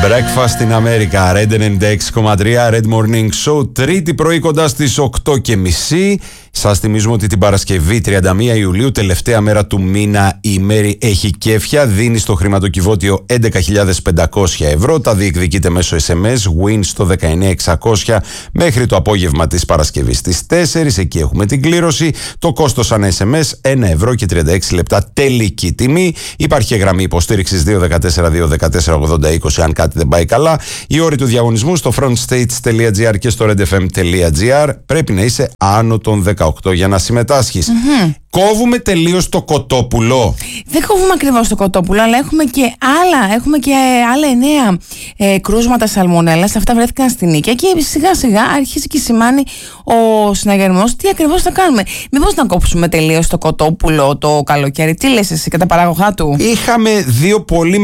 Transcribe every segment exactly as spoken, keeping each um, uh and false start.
Breakfast in America, Red ενενήντα έξι κόμμα τρία, Red Morning Show, τρίτη πρωί κοντά στις οκτώ και μισή. Σας θυμίζουμε ότι την Παρασκευή τριάντα μία Ιουλίου, τελευταία μέρα του μήνα, η Μέρη έχει κέφια. Δίνει στο χρηματοκιβώτιο έντεκα χιλιάδες πεντακόσια ευρώ. Τα διεκδικείτε μέσω ες εμ ες, win στο δεκαεννιά εξακόσια μέχρι το απόγευμα της Παρασκευής στις τέσσερις. Εκεί έχουμε την κλήρωση. Το κόστος ανά ες εμ ες ένα ευρώ και τριάντα έξι λεπτά τελική τιμή. Υπάρχει και γραμμή υποστήριξης δύο ένα τέσσερα δύο ένα τέσσερα ογδόντα είκοσι αν κάτι δεν πάει καλά. Οι όροι του διαγωνισμού στο frontstates.gr και στο redfm.gr. Πρέπει να είσαι άνω των δεκαοκτώ για να συμμετάσχεις. Mm-hmm. Κόβουμε τελείως το κοτόπουλο. Δεν κόβουμε ακριβώς το κοτόπουλο, αλλά έχουμε και άλλα, έχουμε και άλλα εννέα ε, κρούσματα σαλμονέλας. Αυτά βρέθηκαν στην Νίκαια και σιγά σιγά αρχίζει και σημάνει ο συναγερμός τι ακριβώς θα κάνουμε. Μήπως να κόψουμε τελείως το κοτόπουλο το καλοκαίρι? Τι λες εσύ και τα παράγωγά του? Είχαμε δύο πολύ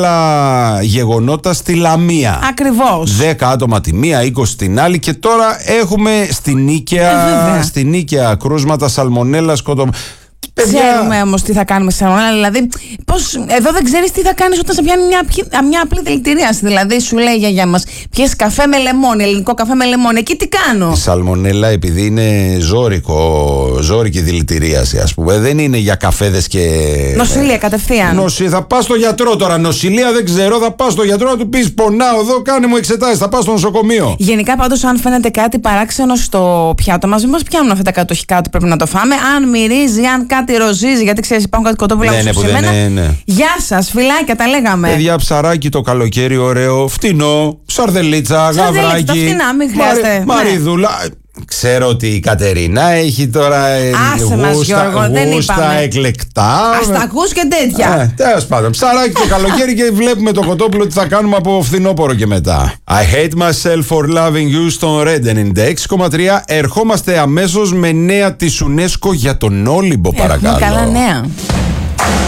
μεγάλα γεγονότα στη Λαμία. Ακριβώς. δέκα άτομα τη μία, είκοσι την άλλη, και τώρα έχουμε στη Νίκαια, ε, στη Νίκαια κρούσματα σαλμονέλας, κοτόπουλο. Ξέρουμε όμως τι θα κάνουμε σε σαλμονέλα. Δηλαδή, πώς, εδώ δεν ξέρεις τι θα κάνεις όταν σε πιάνει μια, μια απλή δηλητηρίαση. Δηλαδή, σου λέει η γιαγιά μας, πιες καφέ με λεμόνι, ελληνικό καφέ με λεμόνι. Εκεί τι κάνω? Η σαλμονέλα, επειδή είναι ζώρικο, ζώρικη δηλητηρίαση, ας πούμε, δεν είναι για καφέδες και. Νοσηλεία κατευθείαν. Νοση... Θα πας στο γιατρό τώρα. Νοσηλεία δεν ξέρω. Θα πας στο γιατρό να του πεις πονάω εδώ, κάνε μου εξετάσεις. Θα πας στο νοσοκομείο. Γενικά, πάντως, αν φαίνεται κάτι παράξενο στο πιάτο μας, μην μας πιάνουν αυτά τα κατοχικά ότι πρέπει να το φάμε. Αν μυρίζει, αν κάτι ροζίζει, γιατί ξέρεις υπάρχουν κάτι κοτόπουλα ναι, που ναι, σε μένα. Ναι, ναι. Γεια σας, φιλάκια, τα λέγαμε. Παιδιά, ψαράκι το καλοκαίρι, ωραίο, φτηνό, σαρδελίτσα, γαβράκι. Το φτηνά, μην χρειάζεται. Μαρι, Μαριδούλα. Ξέρω ότι η Κατερίνα έχει τώρα Άσε μας, γούστα, Γιώργο, δεν γούστα εκλεκτά. Αστακούς και τέτοια. Ε, τέλος πάντων, ψαράκι το καλοκαίρι και βλέπουμε το κοτόπουλο τι θα κάνουμε από φθινόπωρο και μετά. I hate myself for loving you στον Red ενενήντα έξι κόμμα τρία. Ερχόμαστε αμέσως με νέα της UNESCO για τον Όλυμπο, παρακαλώ. Έχουμε καλά νέα.